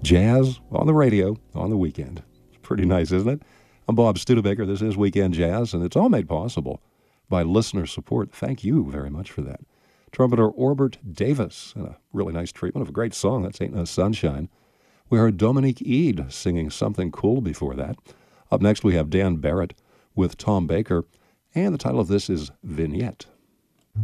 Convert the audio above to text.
Jazz on the radio on the weekend. It's pretty nice, isn't it? I'm Bob Studebaker. This is Weekend Jazz, and it's all made possible by listener support. Thank you very much for that. Trumpeter Orbert Davis, and a really nice treatment of a great song, That's Ain't No Sunshine. We heard Dominique Eade singing Something Cool before that. Up next, we have Dan Barrett with Tom Baker, and the title of this is Vignette.